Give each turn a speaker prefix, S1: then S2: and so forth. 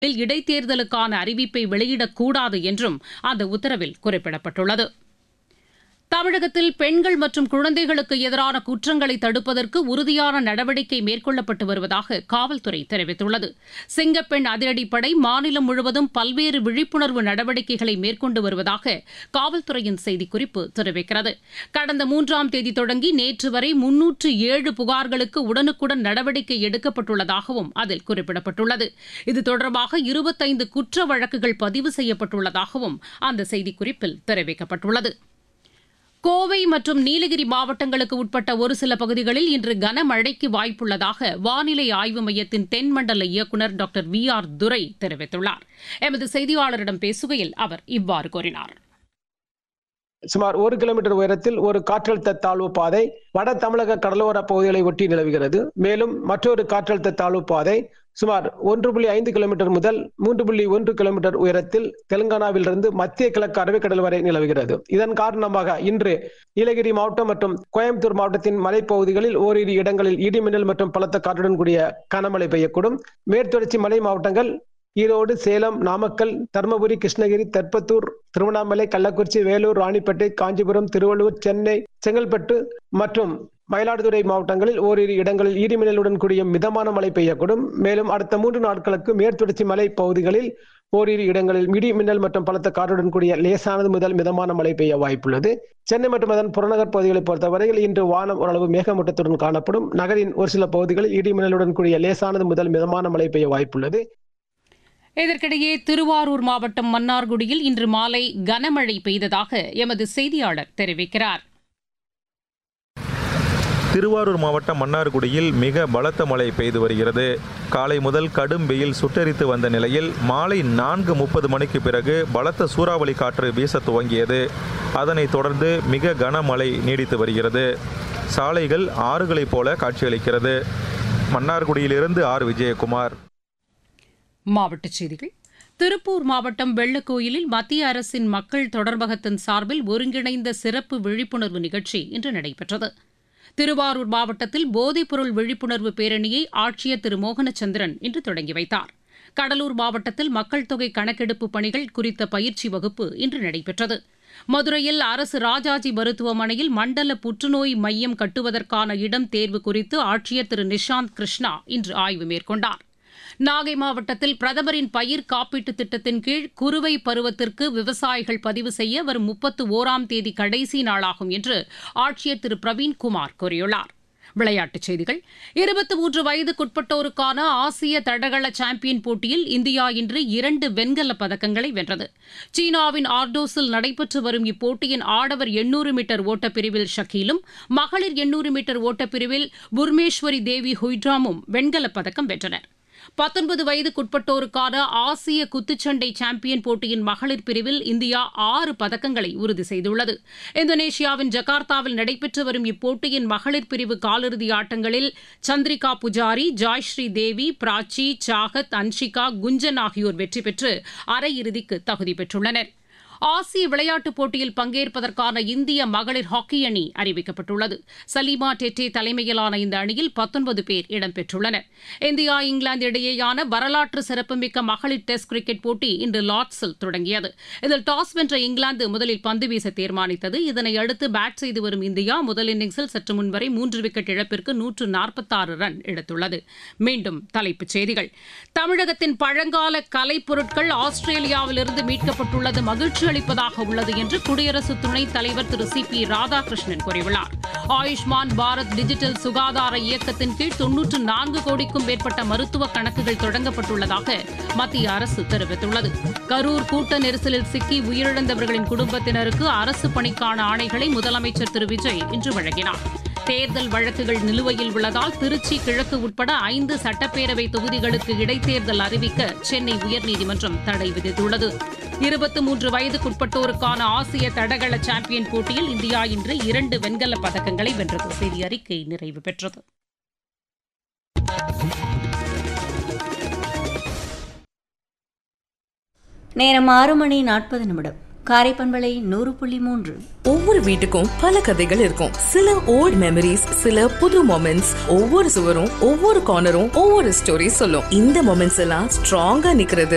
S1: இடைத்தேர்தலுக்கான அறிவிப்பை வெளியிடக்கூடாது என்றும் அந்த உத்தரவில் குறிப்பிடப்பட்டுள்ளது. தமிழகத்தில் பெண்கள் மற்றும் குழந்தைகளுக்கு எதிரான குற்றங்களை தடுப்பதற்கு உறுதியான நடவடிக்கை மேற்கொள்ளப்பட்டு வருவதாக காவல்துறை தெரிவித்துள்ளது. சிங்கப்பெண் அதிரடிப்படை மாநிலம் முழுவதும் பல்வேறு விழிப்புணர்வு நடவடிக்கைகளை மேற்கொண்டு வருவதாக காவல்துறையின் செய்திக்குறிப்பு தெரிவிக்கிறது. கடந்த 3ஆம் தேதி தொடங்கி நேற்று வரை 307 புகார்களுக்கு உடனுக்குடன் நடவடிக்கை எடுக்கப்பட்டுள்ளதாகவும் அதில் குறிப்பிடப்பட்டுள்ளது. இது தொடர்பாக 25 குற்ற வழக்குகள் பதிவு செய்யப்பட்டுள்ளதாகவும் அந்த செய்திக்குறிப்பில் தெரிவிக்கப்பட்டுள்ளது. கோவை மற்றும் நீலகிரி மாவட்டங்களுக்கு உட்பட்ட ஒரு சில பகுதிகளில் இன்று கனமழைக்கு வாய்ப்புள்ளதாக வானிலை ஆய்வு மையத்தின் தென்மண்டல இயக்குநர் டாக்டர் VR துரை தெரிவித்துள்ளார். எமது செய்தியாளரிடம் பேசுகையில் அவர் இவ்வாறு கூறினார்.
S2: சுமார் 1 கிலோமீட்டர் உயரத்தில் ஒரு காற்றழுத்த தாழ்வு பாதை வட தமிழக கடலோர பகுதிகளை ஒட்டி நிலவுகிறது. மேலும் மற்றொரு காற்றழுத்த தாழ்வு பாதை சுமார் 1.5 கிலோமீட்டர் முதல் 3.1 கிலோமீட்டர் உயரத்தில் தெலுங்கானாவிலிருந்து மத்திய கிழக்கு அரபிக்கடல் வரை நிலவுகிறது. இதன் காரணமாக இன்று நீலகிரி மாவட்டம் மற்றும் கோயம்புத்தூர் மாவட்டத்தின் மலைப்பகுதிகளில் ஓரிரு இடங்களில் இடிமின்னல் மற்றும் பலத்த காற்றுடன் கூடிய கனமழை பெய்யக்கூடும். மேற்குத்தொடர்ச்சி மலை மாவட்டங்கள் ஈரோடு, சேலம், நாமக்கல், தருமபுரி, கிருஷ்ணகிரி, தெற்பத்தூர், திருவண்ணாமலை, கள்ளக்குறிச்சி, வேலூர், ராணிப்பேட்டை, காஞ்சிபுரம், திருவள்ளூர், சென்னை, செங்கல்பட்டு மற்றும் மயிலாடுதுறை மாவட்டங்களில் ஓரிரு இடங்களில் இடிமின்னலுடன் கூடிய மிதமான மழை பெய்யக்கூடும். மேலும் அடுத்த 3 நாட்களுக்கு மேற்குத்தொடர்ச்சி மலை பகுதிகளில் ஓரிரு இடங்களில் இடிமின்னல் மற்றும் பலத்த காற்றுடன் கூடிய லேசானது முதல் மிதமான மழை பெய்ய வாய்ப்புள்ளது. சென்னை மற்றும் அதன் புறநகர் பகுதிகளை பொறுத்தவரையில் இன்று வானம் ஓரளவு மேகமூட்டத்துடன் காணப்படும். நகரின் ஒரு சில பகுதிகளில் இடிமின்னலுடன் கூடிய லேசானது முதல் மிதமான மழை பெய்ய வாய்ப்புள்ளது.
S1: இதற்கிடையே திருவாரூர் மாவட்டம் மன்னார்குடியில் இன்று மாலை கனமழை பெய்ததாக எமது செய்தியாளர் தெரிவிக்கிறார்.
S3: திருவாரூர் மாவட்டம் மன்னார்குடியில் மிக பலத்த மழை பெய்து வருகிறது. காலை முதல் கடும் வெயில் சுட்டெரித்து வந்த நிலையில் மாலை 4:30 மணிக்கு பிறகு பலத்த சூறாவளி காற்று வீச துவங்கியது. அதனைத் தொடர்ந்து மிக கனமழை நீடித்து வருகிறது. சாலைகள் ஆறுகளைப் போல காட்சியளிக்கிறது. மன்னார்குடியிலிருந்து விஜயகுமார்.
S1: மாவட்டச் செய்திகள். திருப்பூர் மாவட்டம் வெள்ளக்கோயிலில் மத்திய அரசின் மக்கள் தொடர்பகத்தின் சார்பில் ஒருங்கிணைந்த சிறப்பு விழிப்புணர்வு நிகழ்ச்சி இன்று நடைபெற்றது. திருவாரூர் மாவட்டத்தில் போதைப்பொருள் விழிப்புணர்வு பேரணியை ஆட்சியர் திரு மோகனச்சந்திரன் இன்று தொடங்கி வைத்தார். கடலூர் மாவட்டத்தில் மக்கள் தொகை கணக்கெடுப்பு பணிகள் குறித்த பயிற்சி வகுப்பு இன்று நடைபெற்றது. மதுரையில் அரசு ராஜாஜி மருத்துவமனையில் மண்டல புற்றுநோய் மையம் கட்டுவதற்கான இடம் தேர்வு குறித்து ஆட்சியர் திரு நிஷாந்த் கிருஷ்ணா இன்று ஆய்வு மேற்கொண்டார். நாகை மாவட்டத்தில் பிரதமரின் பயிர் காப்பீட்டுத் திட்டத்தின் கீழ் குறுவை பருவத்திற்கு விவசாயிகள் பதிவு செய்ய வரும் 31ஆம் தேதி கடைசி நாளாகும் என்று ஆட்சியர் திரு பிரவீன்குமார் கூறியுள்ளார். விளையாட்டுச் செய்திகள். 23 வயதுக்குட்பட்டோருக்கான ஆசிய தடகள சாம்பியன் போட்டியில் இந்தியா இன்று 2 வெண்கலப் பதக்கங்களை வென்றது. சீனாவின் ஆர்டோஸில் நடைபெற்று வரும் இப்போட்டியின் ஆடவர் 800 மீட்டர் ஓட்டப்பிரிவில் ஷக்கீலும் மகளிர் 800 மீட்டர் ஓட்டப்பிரிவில் புர்மேஸ்வரி தேவி ஹுய்ட்ராமும் வெண்கலப் பதக்கம் வென்றனர். 19 வயதுக்குட்பட்டோருக்கான ஆசிய குத்துச்சண்டை சாம்பியன் போட்டியின் மகளிர் பிரிவில் இந்தியா 6 பதக்கங்களை உறுதி செய்துள்ளது. இந்தோனேஷியாவின் ஜகார்த்தாவில் நடைபெற்று வரும் இப்போட்டியின் மகளிர் பிரிவு காலிறுதி ஆட்டங்களில் சந்திரிகா புஜாரி, ஜாய்ஸ்ரீ தேவி, பிராச்சி, சாகத், அன்ஷிகா, குஞ்சன் ஆகியோர் வெற்றி பெற்று அரையிறுதிக்கு தகுதி பெற்றுள்ளனர். ஆசிய விளையாட்டுப் போட்டியில் பங்கேற்பதற்கான இந்திய மகளிர் ஹாக்கி அணி அறிவிக்கப்பட்டுள்ளது. சலீமா டெட்டே தலைமையிலான இந்த அணியில் 19 பேர் இடம்பெற்றுள்ளனர். இந்தியா இங்கிலாந்து இடையேயான வரலாற்று சிறப்புமிக்க மகளிர் டெஸ்ட் கிரிக்கெட் போட்டி இன்று லார்ட்ஸில் தொடங்கியது. இதில் டாஸ் வென்ற இங்கிலாந்து முதலில் பந்து வீச தீர்மானித்தது. இதனையடுத்து பேட் செய்து வரும் இந்தியா முதல் இன்னிங்ஸில் சற்று முன்வரை 3 விக்கெட் இழப்பிற்கு 146 ரன் எடுத்துள்ளது. மீண்டும் தலைப்புச் செய்திகள். தமிழகத்தின் பழங்கால கலைப்பொருட்கள் ஆஸ்திரேலியாவிலிருந்து மீட்கப்பட்டுள்ளது மகிழ்ச்சி அளிப்பதாக உள்ளது என்று குடியரசு துணைத் தலைவர் திரு CP ராதாகிருஷ்ணன் கூறியுள்ளார். ஆயுஷ்மான் பாரத் டிஜிட்டல் சுகாதார இயக்கத்தின் கீழ் 94 கோடிக்கும் மேற்பட்ட மருத்துவ கணக்குகள் தொடங்கப்பட்டுள்ளதாக மத்திய அரசு தெரிவித்துள்ளது. கரூர் கூட்ட நெரிசலில் சிக்கி உயிரிழந்தவர்களின் குடும்பத்தினருக்கு அரசு பணிக்கான ஆணைகளை முதலமைச்சர் திரு விஜய் இன்று வழங்கினார். தேர்தல் வழக்குகள் நிலுவையில் உள்ளதால் திருச்சி கிழக்கு உட்பட 5 சட்டப்பேரவை தொகுதிகளுக்கு இடைத்தேர்தல் அறிவிக்க சென்னை உயர்நீதிமன்றம் தடை விதித்துள்ளது. 23 வயதுக்குட்பட்டோருக்கான ஆசிய தடகள சாம்பியன் போட்டியில் இந்தியா இன்று 2 வெண்கலப் பதக்கங்களை வென்றது. செய்தி அறிக்கை நிறைவு பெற்றது.
S4: நேரம் 6:40 காரைப்பண்பளை 100.3.
S5: ஒவ்வொரு வீட்டுக்கும் பல கதைகள் இருக்கும். சில ஓல்ட் மெமரிஸ், சில புது மொமெண்ட்ஸ். ஒவ்வொரு சுவரும் ஒவ்வொரு கார்னரும் ஒவ்வொரு ஸ்டோரி சொல்லும். இந்த மொமெண்ட்ஸ் எல்லாம் ஸ்ட்ராங்கா நிக்கிறது